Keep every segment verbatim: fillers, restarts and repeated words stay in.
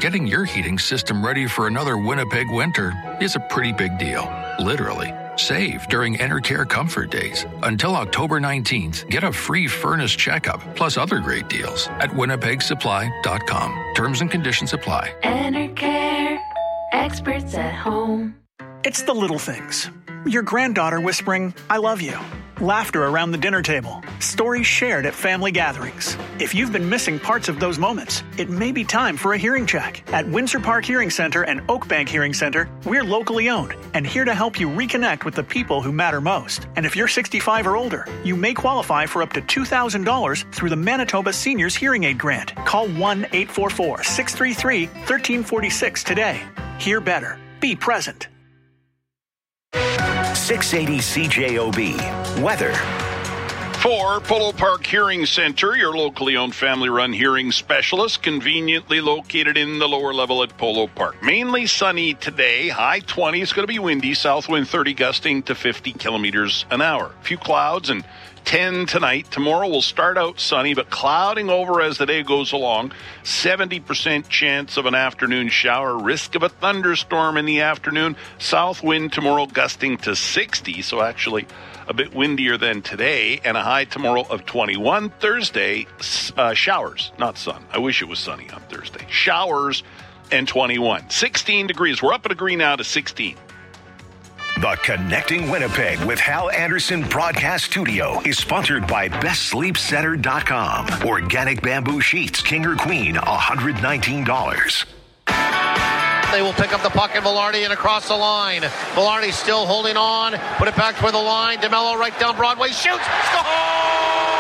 getting your heating system ready for another Winnipeg winter is a pretty big deal, literally. Save during Enercare Comfort Days. Until October nineteenth, get a free furnace checkup plus other great deals at winnipeg supply dot com. Terms and conditions apply. Enercare, experts at home. It's the little things. Your granddaughter whispering, "I love you." Laughter around the dinner table. Stories shared at family gatherings. If you've been missing parts of those moments, it may be time for a hearing check. At Windsor Park Hearing Center and Oakbank Hearing Center, we're locally owned and here to help you reconnect with the people who matter most. And if you're sixty-five or older, you may qualify for up to two thousand dollars through the Manitoba Seniors Hearing Aid Grant. Call one eight four four, six three three, one three four six today. Hear better. Be present. six eighty C J O B. Weather. For Polo Park Hearing Center, your locally owned family-run hearing specialist, conveniently located in the lower level at Polo Park. Mainly sunny today, high twenties, going to be windy, south wind thirty gusting to fifty kilometers an hour. A few clouds and ten tonight. Tomorrow will start out sunny, but clouding over as the day goes along. seventy percent chance of an afternoon shower. Risk of a thunderstorm in the afternoon. South wind tomorrow gusting to sixty, so actually a bit windier than today. And a high tomorrow of twenty-one. Thursday, uh, showers, not sun. I wish it was sunny on Thursday. Showers and twenty-one. sixteen degrees. We're up a degree now to sixteen. The Connecting Winnipeg with Hal Anderson Broadcast Studio is sponsored by best sleep center dot com. Organic bamboo sheets, king or queen, one hundred nineteen dollars. They will pick up the puck and Velarde and across the line. Velarde still holding on. Put it back toward the line. DeMello right down Broadway. Shoots. Score!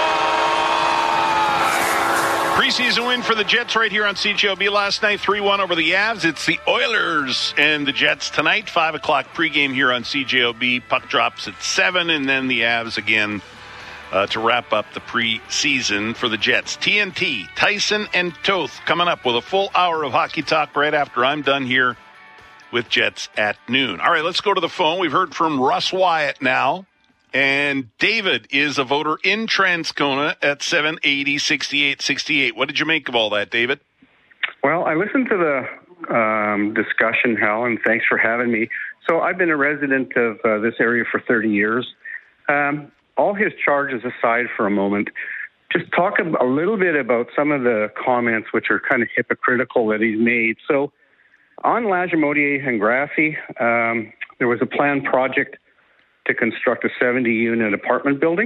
Preseason win for the Jets right here on C J O B last night, three one over the Avs. It's the Oilers and the Jets tonight, five o'clock pregame here on C J O B. Puck drops at seven, and then the Avs again uh, to wrap up the preseason for the Jets. T N T, Tyson and Toth coming up with a full hour of hockey talk right after I'm done here with Jets at noon. All right, let's go to the phone. We've heard from Russ Wyatt now. And David is a voter in Transcona at seven eighty, sixty-eight sixty-eight. What did you make of all that, David? Well, I listened to the um, discussion, Hal, and thanks for having me. So I've been a resident of uh, this area for thirty years. Um, all his charges aside for a moment, just talk a little bit about some of the comments which are kind of hypocritical that he's made. So on Lagimodiere and Grassi, um, there was a planned project to construct a seventy-unit apartment building.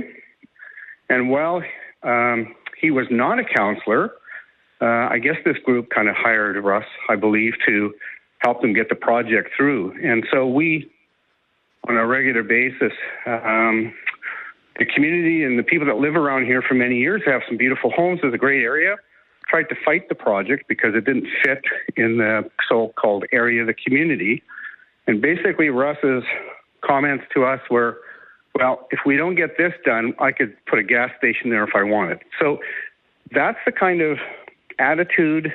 And while um, he was not a counselor, uh, I guess this group kind of hired Russ, I believe, to help them get the project through. And so we, on a regular basis, um, the community and the people that live around here for many years have some beautiful homes. It's a great area. Tried to fight the project because it didn't fit in the so-called area of the community. And basically Russ's comments to us were, well, if we don't get this done, I could put a gas station there if I wanted. So that's the kind of attitude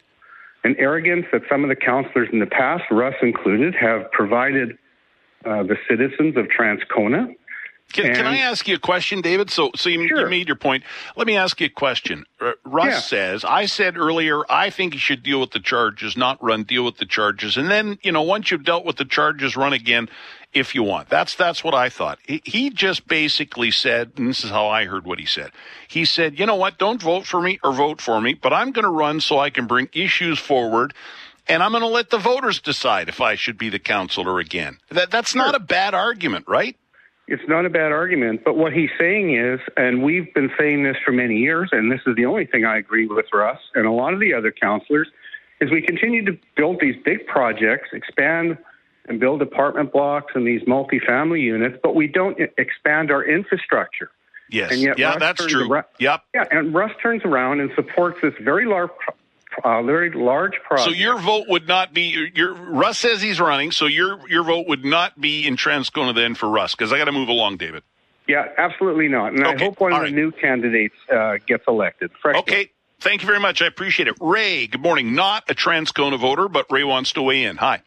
and arrogance that some of the councillors in the past, Russ included, have provided uh, the citizens of Transcona. Can, and, can I ask you a question, David? So, so you, sure. you made your point. Let me ask you a question. Uh, Russ yeah. says, I said earlier, I think you should deal with the charges, not run, deal with the charges. And then, you know, once you've dealt with the charges, run again if you want. That's that's what I thought. He, he just basically said, and this is how I heard what he said. He said, you know what, don't vote for me or vote for me, but I'm going to run so I can bring issues forward, and I'm going to let the voters decide if I should be the councillor again. That That's sure. not a bad argument, right? It's not a bad argument, but what he's saying is, and we've been saying this for many years, and this is the only thing I agree with Russ and a lot of the other councillors, is we continue to build these big projects, expand and build apartment blocks and these multifamily units, but we don't expand our infrastructure. Yes, and yet yeah, Russ that's true. Around, yep. Yeah, and Russ turns around and supports this very large Uh, very large project. So your vote would not be, your, Russ says he's running, so your your vote would not be in Transcona then for Russ, because I got to move along, David. Yeah, absolutely not. And okay. I hope one All of right. the new candidates uh, gets elected. Fresh okay, thank you very much. I appreciate it. Ray, good morning. Not a Transcona voter, but Ray wants to weigh in. Hi.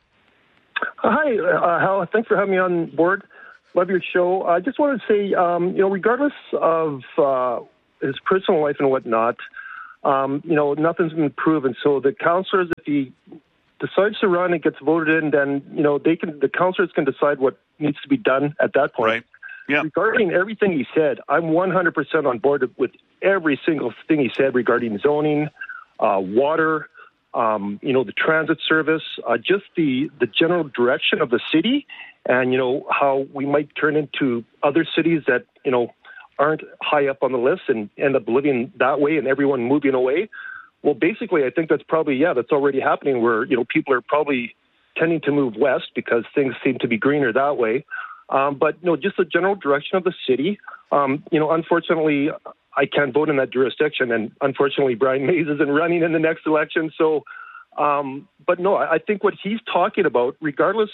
Uh, hi, uh, Hal. Thanks for having me on board. Love your show. I just wanted to say, um, you know, regardless of uh, his personal life and whatnot, Um, you know, nothing's been proven. So the councillors, if he decides to run and gets voted in, then, you know, they can, the councillors can decide what needs to be done at that point. Right. Yeah. Regarding everything he said, I'm one hundred percent on board with every single thing he said regarding zoning, uh, water, um, you know, the transit service, uh, just the, the general direction of the city, and, you know, how we might turn into other cities that, you know, aren't high up on the list and end up living that way and everyone moving away. Well, basically, I think that's probably, yeah, that's already happening where, you know, people are probably tending to move west because things seem to be greener that way. Um, but, you know, just the general direction of the city. Um, you know, unfortunately, I can't vote in that jurisdiction. And unfortunately, Brian Mays isn't running in the next election. So, um, but no, I think what he's talking about, regardless,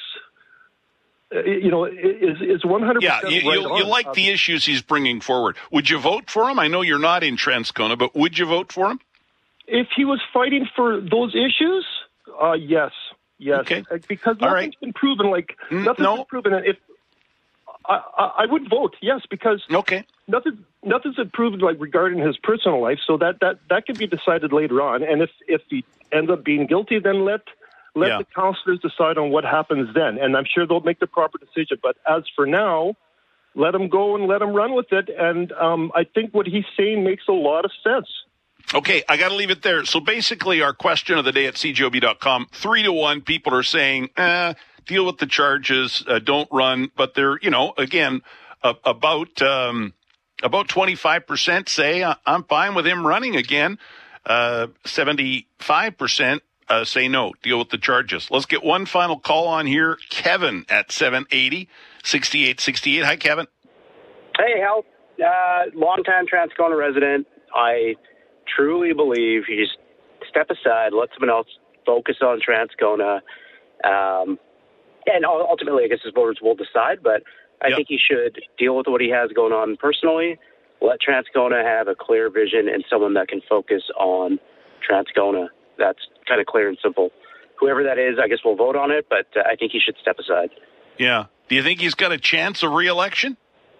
you know, is is one hundred percent yeah, you, right you, on. you like the issues he's bringing forward. Would you vote for him? I know you're not in Transcona, but would you vote for him? If he was fighting for those issues, uh, yes. Yes. Okay. Because All nothing's right. been proven. Like, Mm, nothing's no. been proven. If I, I, I would vote, yes, because Okay. nothing nothing's been proven, like, regarding his personal life, so that, that, that can be decided later on. And if, if he ends up being guilty, then let let Yeah. the councillors decide on what happens then. And I'm sure they'll make the proper decision. But as for now, let him go and let him run with it. And um, I think what he's saying makes a lot of sense. Okay, I got to leave it there. So basically, our question of the day at C J O B dot com, three to one, people are saying, eh, deal with the charges, uh, don't run. But they're, you know, again, uh, about um, about twenty-five percent say, I'm fine with him running again. Uh, seventy-five percent uh, say no, deal with the charges. Let's get one final call on here. Kevin at seven eighty, sixty-eight sixty-eight. Hi, Kevin. Hey, Hal. Uh, longtime Transcona resident. I truly believe you just step aside, let someone else focus on Transcona. Um, and ultimately, I guess his voters will decide, but I yep. think he should deal with what he has going on personally, let Transcona have a clear vision and someone that can focus on Transcona. That's kind of clear and simple. Whoever that is, I guess we'll vote on it, but uh, I think he should step aside. Yeah. Do you think he's got a chance of re-election?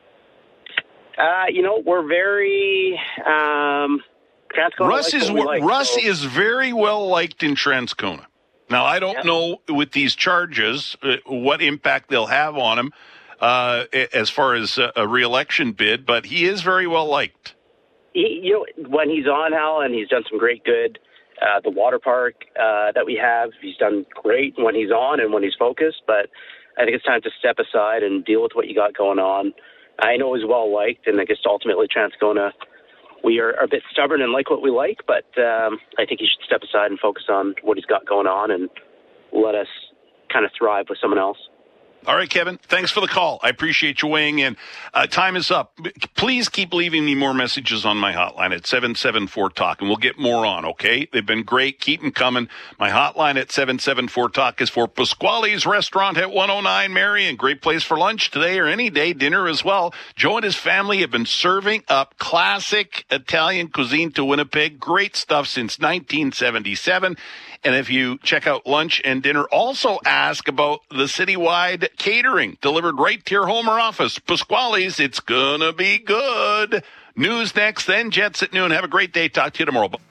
Uh, you know, we're very... Um, Transcona Russ is like, Russ so. is very well liked in Transcona. Now, I don't yeah. know with these charges uh, what impact they'll have on him uh, as far as a, a re-election bid, but he is very well liked. He, you know, when he's on, Hal, and he's done some great good. Uh, the water park uh, that we have, he's done great when he's on and when he's focused. But I think it's time to step aside and deal with what you got going on. I know he's well liked, and I guess ultimately Transcona. We are, are a bit stubborn and like what we like, but um, I think he should step aside and focus on what he's got going on and let us kind of thrive with someone else. All right, Kevin, thanks for the call. I appreciate you weighing in. Uh, time is up. Please keep leaving me more messages on my hotline at seven seven four talk, and we'll get more on, okay? They've been great. Keep them coming. My hotline at seven seven four talk is for Pasquale's Restaurant at one oh nine Marion. Great place for lunch today or any day, dinner as well. Joe and his family have been serving up classic Italian cuisine to Winnipeg. Great stuff since nineteen seventy-seven. And if you check out lunch and dinner, also ask about the citywide catering delivered right to your home or office. Pasquale's, it's gonna be good. News next, then Jets at noon. Have a great day. Talk to you tomorrow.